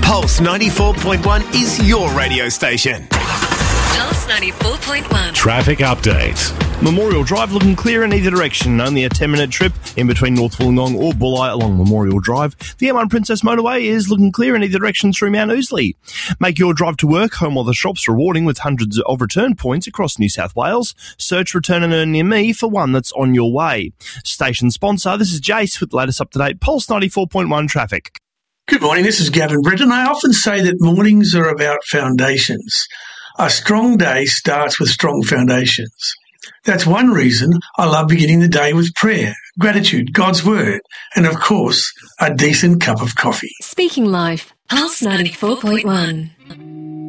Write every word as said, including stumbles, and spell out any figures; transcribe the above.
Pulse ninety-four point one is your radio station. Pulse ninety-four point one. Traffic update. Memorial Drive looking clear in either direction. Only a ten-minute trip in between North Wollongong or Bulli along Memorial Drive. The M one Princess Motorway is looking clear in either direction through Mount Ousley. Make your drive to work, home or the shops, rewarding with hundreds of return points across New South Wales. Search Return and Earn near me for one that's on your way. Station sponsor, this is Jace with the latest up-to-date Pulse ninety-four point one traffic. Good morning, this is Gavin Britton. I often say that mornings are about foundations. A strong day starts with strong foundations. That's one reason I love beginning the day with prayer, gratitude, God's word, and of course, a decent cup of coffee. Speaking Life, Pulse ninety-four point one.